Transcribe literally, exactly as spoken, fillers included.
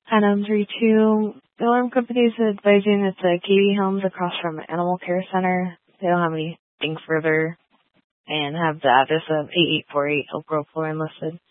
Hi, nine three two. The alarm company is advising it's a Katie Helms across from Animal Care Center. They don't have anything further and have the address of eight eight four eight Oak Grove, Florida listed.